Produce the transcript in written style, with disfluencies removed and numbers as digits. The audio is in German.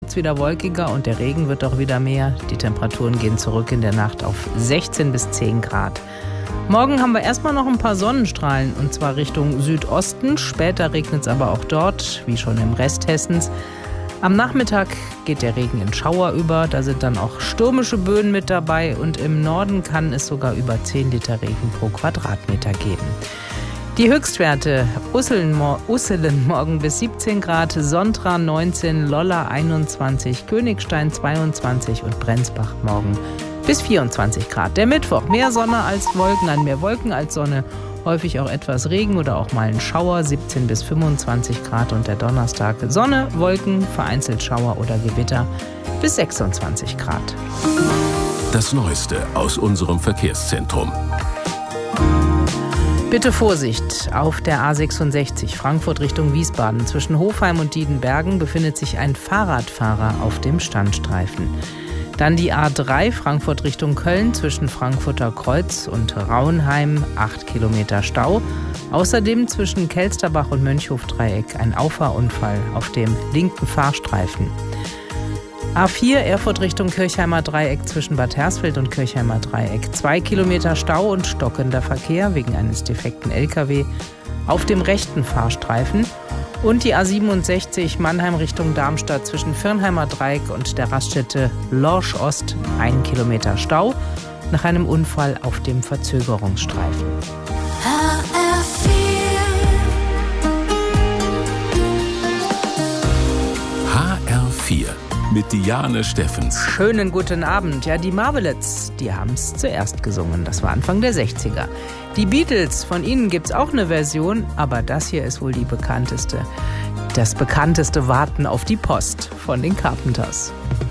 wird es wieder wolkiger und der Regen wird auch wieder mehr. Die Temperaturen gehen zurück in der Nacht auf 16 bis 10 Grad. Morgen haben wir erstmal noch ein paar Sonnenstrahlen und zwar Richtung Südosten. Später regnet es aber auch dort, wie schon im Rest Hessens. Am Nachmittag geht der Regen in Schauer über, da sind dann auch stürmische Böen mit dabei und im Norden kann es sogar über 10 Liter Regen pro Quadratmeter geben. Die Höchstwerte: Usselen morgen bis 17 Grad, Sontra 19, Lolla 21, Königstein 22 und Brenzbach morgen bis 24 Grad. Der Mittwoch: mehr Sonne als Wolken, mehr Wolken als Sonne. Häufig auch etwas Regen oder auch mal ein Schauer, 17 bis 25 Grad. Und der Donnerstag: Sonne, Wolken, vereinzelt Schauer oder Gewitter bis 26 Grad. Das Neueste aus unserem Verkehrszentrum. Bitte Vorsicht, auf der A66 Frankfurt Richtung Wiesbaden. Zwischen Hofheim und Diedenbergen befindet sich ein Fahrradfahrer auf dem Standstreifen. Dann die A3 Frankfurt Richtung Köln zwischen Frankfurter Kreuz und Rauenheim, 8 Kilometer Stau. Außerdem zwischen Kelsterbach und Mönchhof-Dreieck ein Auffahrunfall auf dem linken Fahrstreifen. A4 Erfurt Richtung Kirchheimer Dreieck zwischen Bad Hersfeld und Kirchheimer Dreieck. 2 Kilometer Stau und stockender Verkehr wegen eines defekten LKW auf dem rechten Fahrstreifen. Und die A67 Mannheim Richtung Darmstadt zwischen Firnheimer Dreieck und der Raststätte Lorsch Ost. 1 Kilometer Stau nach einem Unfall auf dem Verzögerungsstreifen. HR4 mit Diane Steffens. Schönen guten Abend. Ja, die Marvelettes, die haben es zuerst gesungen. Das war Anfang der 60er. Die Beatles, von ihnen gibt's auch eine Version, aber das hier ist wohl die bekannteste. Das bekannteste Warten auf die Post von den Carpenters.